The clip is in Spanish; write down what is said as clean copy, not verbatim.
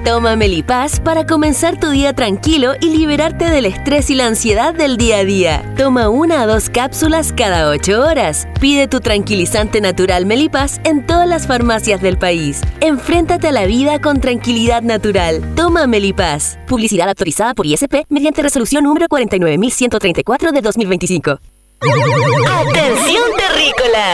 Toma Melipaz para comenzar tu día tranquilo y liberarte del estrés y la ansiedad del día a día. Toma 1 a 2 cápsulas cada 8 horas. Pide tu tranquilizante natural Melipaz en todas las farmacias del país. Enfréntate a la vida con tranquilidad natural. Toma Melipaz. Publicidad autorizada por ISP mediante resolución número 49134 de 2025. ¡Atención terrícolas!